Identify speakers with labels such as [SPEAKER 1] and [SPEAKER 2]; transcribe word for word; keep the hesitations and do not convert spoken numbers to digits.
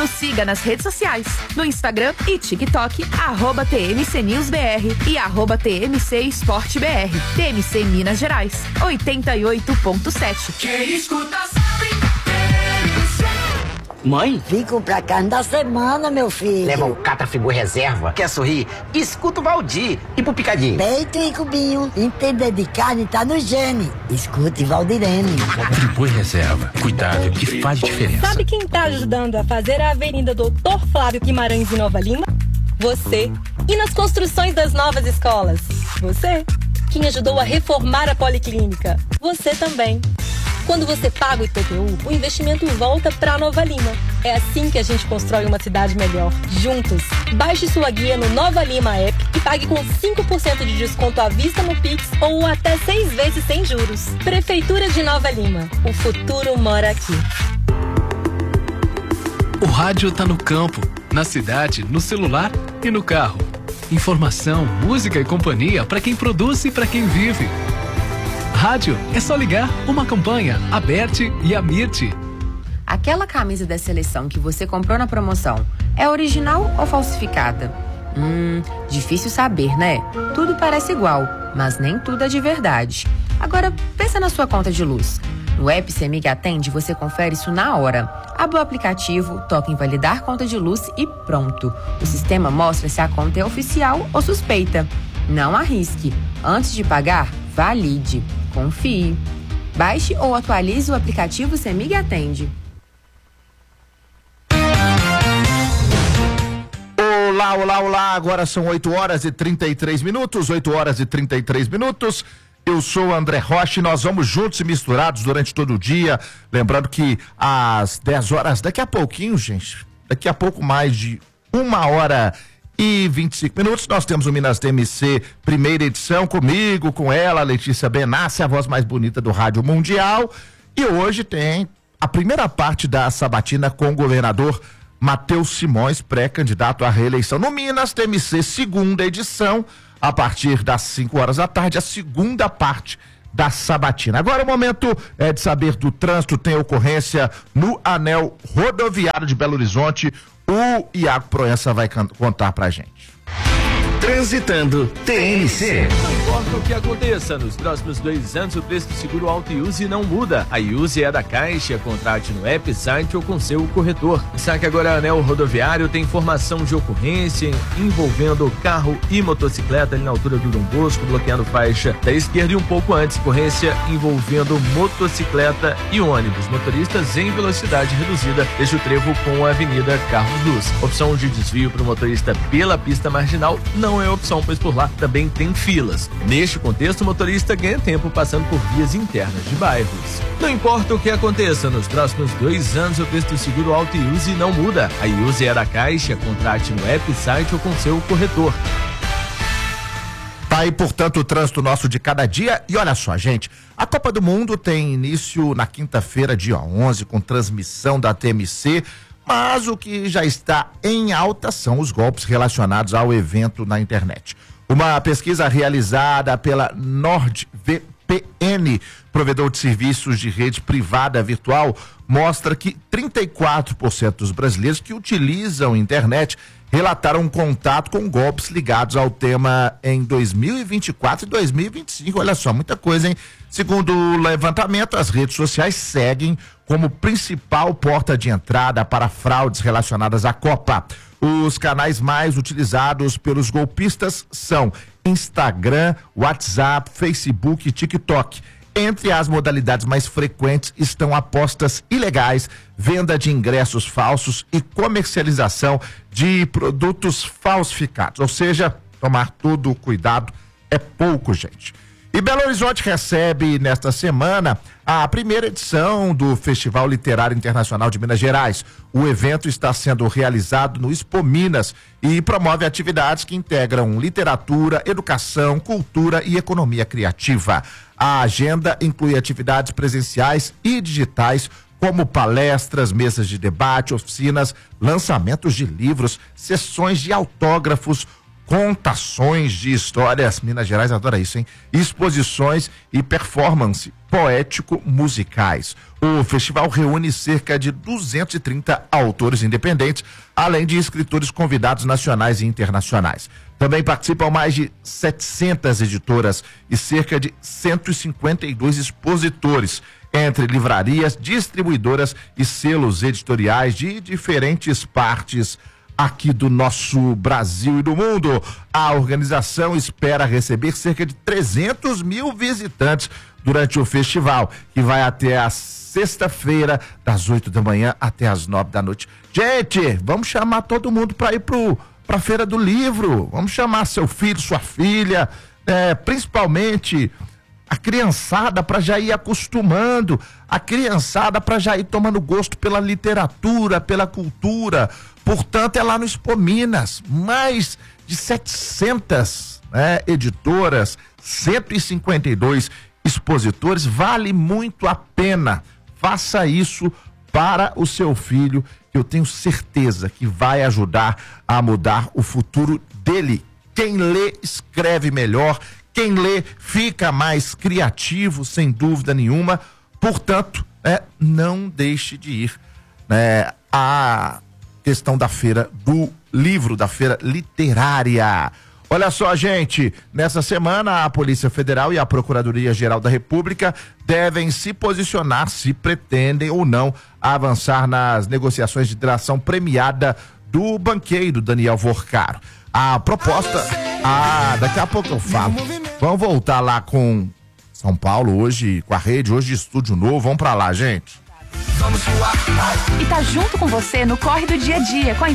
[SPEAKER 1] Nos siga nas redes sociais, no Instagram e TikTok, arroba T M C News B R e arroba T M C Esporte B R. T M C Minas Gerais, oitenta e oito ponto sete.
[SPEAKER 2] Quem escuta sabe.
[SPEAKER 3] Mãe?
[SPEAKER 4] Vim comprar carne da semana, meu filho.
[SPEAKER 3] Leva um Catafigur reserva. Quer sorrir? Escuta o Valdir. E pro picadinho?
[SPEAKER 4] Peito e cubinho. Entender de carne tá no gene. Escute Valdirene.
[SPEAKER 5] Friboi reserva. Cuidado que faz diferença.
[SPEAKER 6] Sabe quem tá ajudando a fazer a Avenida Doutor Flávio Guimarães em Nova Lima? Você. E nas construções das novas escolas? Você. Quem ajudou a reformar a Policlínica? Você também. Quando você paga o I P T U, o investimento volta para Nova Lima. É assim que a gente constrói uma cidade melhor, juntos. Baixe sua guia no Nova Lima App e pague com cinco por cento de desconto à vista no Pix ou até seis vezes sem juros. Prefeitura de Nova Lima. O futuro mora aqui.
[SPEAKER 7] O rádio tá no campo, na cidade, no celular e no carro. Informação, música e companhia para quem produz e para quem vive. Rádio, é só ligar uma campanha, a Berti e a Mirti.
[SPEAKER 8] Aquela camisa da seleção que você comprou na promoção é original ou falsificada? Hum, difícil saber, né? Tudo parece igual, mas nem tudo é de verdade. Agora, pensa na sua conta de luz. No app CEMIG Atende, você confere isso na hora. Abre o aplicativo, toca em validar conta de luz e pronto. O sistema mostra se a conta é oficial ou suspeita. Não arrisque. Antes de pagar, valide. Confie. Baixe ou atualize o aplicativo CEMIG Atende.
[SPEAKER 9] Olá, olá, olá. Agora são oito horas e trinta e três minutos. oito horas e trinta e três minutos. Eu sou o André Rocha e nós vamos juntos e misturados durante todo o dia. Lembrando que às dez horas, daqui a pouquinho, gente, daqui a pouco mais de uma hora e vinte e cinco minutos, nós temos o Minas T M C primeira edição comigo, com ela, Letícia Benassi, a voz mais bonita do rádio mundial. E hoje tem a primeira parte da sabatina com o governador Matheus Simões, pré-candidato à reeleição no Minas T M C segunda edição, a partir das cinco horas da tarde, a segunda parte da sabatina. Agora o momento é de saber do trânsito. Tem ocorrência no anel rodoviário de Belo Horizonte. O Iago Proença vai contar pra gente.
[SPEAKER 10] Transitando T M C.
[SPEAKER 11] Não importa o que aconteça, nos próximos dois anos o preço do seguro Auto e Use não muda. A Use é da Caixa, contrate no app, site ou com seu corretor. Saque agora a Anel Rodoviário, tem informação de ocorrência envolvendo carro e motocicleta ali na altura do Dom Bosco, bloqueando faixa da esquerda e um pouco antes, ocorrência envolvendo motocicleta e ônibus. Motoristas em velocidade reduzida, deixa o trevo com a Avenida Carlos Luz. Opção de desvio para o motorista pela pista marginal não é opção, pois por lá também tem filas. Neste contexto, o motorista ganha tempo passando por vias internas de bairros. Não importa o que aconteça, nos próximos dois anos o preço do seguro Auto e Use não muda. A Use é da Caixa, contrate no app, site ou com seu corretor.
[SPEAKER 9] Tá aí, portanto, o trânsito nosso de cada dia. E olha só, gente, a Copa do Mundo tem início na quinta-feira, dia onze, com transmissão da T M C. Mas o que já está em alta são os golpes relacionados ao evento na internet. Uma pesquisa realizada pela NordVPN, provedor de serviços de rede privada virtual, mostra que trinta e quatro por cento dos brasileiros que utilizam a internet relataram um contato com golpes ligados ao tema em dois mil e vinte e quatro e dois mil e vinte e cinco. Olha só, muita coisa, hein? Segundo o levantamento, as redes sociais seguem como principal porta de entrada para fraudes relacionadas à Copa. Os canais mais utilizados pelos golpistas são Instagram, WhatsApp, Facebook e TikTok. Entre as modalidades mais frequentes estão apostas ilegais, venda de ingressos falsos e comercialização de produtos falsificados. Ou seja, tomar todo o cuidado é pouco, gente. E Belo Horizonte recebe nesta semana a primeira edição do Festival Literário Internacional de Minas Gerais. O evento está sendo realizado no Expo Minas e promove atividades que integram literatura, educação, cultura e economia criativa. A agenda inclui atividades presenciais e digitais, como palestras, mesas de debate, oficinas, lançamentos de livros, sessões de autógrafos, contações de histórias. Minas Gerais adora isso, hein? Exposições e performance poético-musicais. O festival reúne cerca de duzentos e trinta autores independentes, além de escritores convidados nacionais e internacionais. Também participam mais de setecentas editoras e cerca de cento e cinquenta e dois expositores, entre livrarias, distribuidoras e selos editoriais de diferentes partes aqui do nosso Brasil e do mundo. A organização espera receber cerca de trezentos mil visitantes durante o festival, que vai até a sexta-feira, das oito da manhã até as nove da noite. Gente, vamos chamar todo mundo para ir pro para a Feira do Livro. Vamos chamar seu filho, sua filha, é, principalmente a criançada, para já ir acostumando, a criançada para já ir tomando gosto pela literatura, pela cultura. Portanto, é lá no Expo Minas, mais de setecentas, né, editoras, cento e cinquenta e dois expositores, vale muito a pena. Faça isso para o seu filho, que eu tenho certeza que vai ajudar a mudar o futuro dele. Quem lê, escreve melhor. Quem lê, fica mais criativo, sem dúvida nenhuma. Portanto, é, não deixe de ir, né, à questão da Feira do Livro, da Feira Literária. Olha só, gente, nessa semana a Polícia Federal e a Procuradoria-Geral da República devem se posicionar se pretendem ou não avançar nas negociações de delação premiada do banqueiro Daniel Vorcaro. A proposta, ah, daqui a pouco eu falo. Vamos voltar lá com São Paulo hoje, com a rede, hoje de estúdio novo, vamos pra lá, gente.
[SPEAKER 1] E tá junto com você no corre do dia a dia, com a